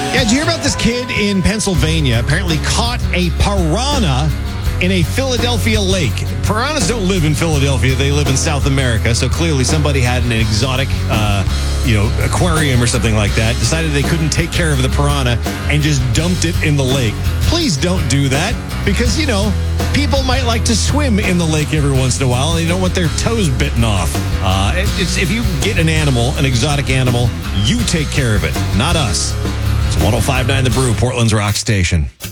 Yeah, did you hear about this kid in Pennsylvania apparently caught a piranha in a Philadelphia lake? Piranhas don't live in Philadelphia. They live in South America. So clearly somebody had an exotic, aquarium or something like that, decided they couldn't take care of the piranha and just dumped it in the lake. Please don't do that because, people might like to swim in the lake every once in a while. They don't want their toes bitten off. If you get an exotic animal, you take care of it, not us. It's 105.9 The Brew, Portland's rock station.